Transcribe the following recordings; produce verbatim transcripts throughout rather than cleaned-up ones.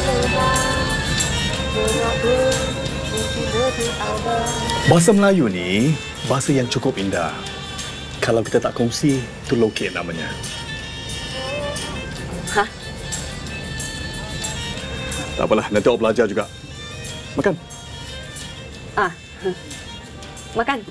Bahasa Melayu ni bahasa yang cukup indah. Kalau kita tak kongsi, tu lokek namanya. Hah? Tak apalah, nanti awak belajar juga. Makan. Ah, makan.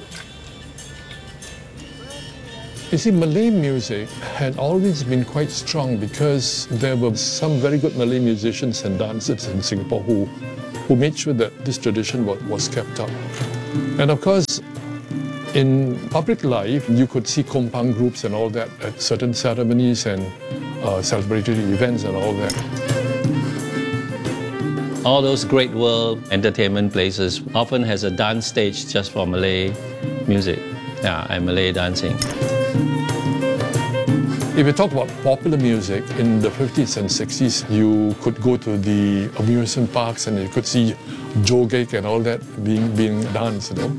You see, Malay music had always been quite strong because there were some very good Malay musicians and dancers in Singapore who, who made sure that this tradition was, was kept up. And of course, in public life, you could see kompang groups and all that at certain ceremonies and uh, celebratory events and all that. All those great world entertainment places often has a dance stage just for Malay music, yeah, and Malay dancing. If you talk about popular music in the fifties and sixties, you could go to the amusement parks and you could see Joget and all that being, being danced, you know.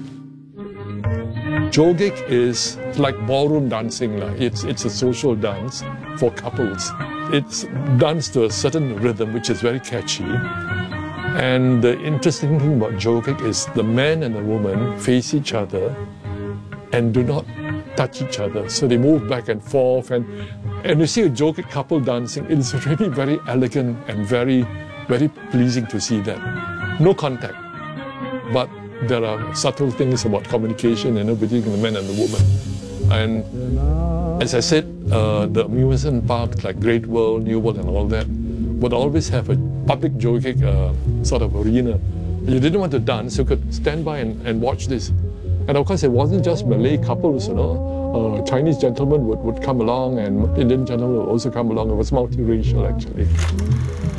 Joget is like ballroom dancing. It's, it's a social dance for couples. It's danced to a certain rhythm which is very catchy. And the interesting thing about Joget is the man and the woman face each other and do not touch each other. So they move back and forth. And, and you see a Joget couple dancing, it is really very elegant and very, very pleasing to see that. No contact, but there are subtle things about communication, you know, between the man and the woman. And as I said, uh, the amusement parks like Great World, New World and all that would always have a public Joget uh, sort of arena. You didn't want to dance, you could stand by and, and watch this. And of course, it wasn't just Malay couples, you know. Uh, Chinese gentlemen would, would come along and Indian gentlemen would also come along. It was multiracial, actually.